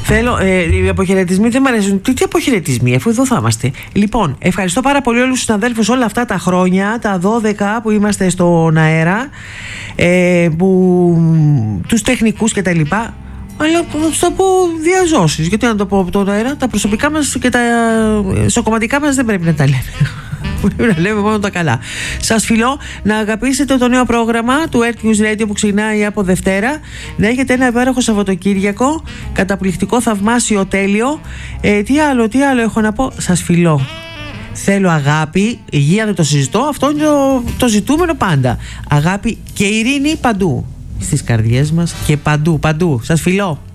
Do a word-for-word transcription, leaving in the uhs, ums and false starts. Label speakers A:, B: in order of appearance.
A: Θέλω, ε, οι αποχαιρετισμοί δεν μου αρέσουν. Τι, τι αποχαιρετισμοί, αφού εδώ θα είμαστε. Λοιπόν, ευχαριστώ πάρα πολύ όλους τους συναδέλφους όλα αυτά τα χρόνια, τα δώδεκα που είμαστε στον αέρα, ε, που, τους τεχνικούς και τα λοιπά. Αλλά θα το πω διαζώσεις. Γιατί να το πω από τον αέρα, τα προσωπικά μας και τα σοκομματικά μας δεν πρέπει να τα λέμε. Πρέπει να λέμε μόνο τα καλά. Σας φιλώ να αγαπήσετε το νέο πρόγραμμα του Earth News Radio που ξεκινάει από Δευτέρα. Να έχετε ένα υπέροχο Σαββατοκύριακο. Καταπληκτικό, θαυμάσιο, τέλειο. ε, Τι άλλο, τι άλλο έχω να πω. Σας φιλώ. Θέλω αγάπη, υγεία δεν το συζητώ. Αυτό είναι το, το ζητούμενο πάντα. Αγάπη και ειρήνη παντού. Στις καρδιές μας και παντού, παντού. Σας φιλώ.